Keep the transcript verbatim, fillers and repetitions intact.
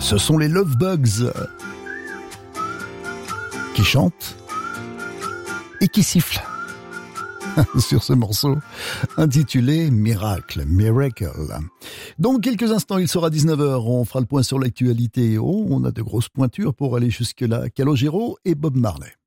Ce sont les Love Bugs qui chantent et qui sifflent sur ce morceau intitulé Miracle, Miracle. Dans quelques instants, il sera dix-neuf heures, on fera le point sur l'actualité. Oh, on a de grosses pointures pour aller jusque-là. Calogero et Bob Marley.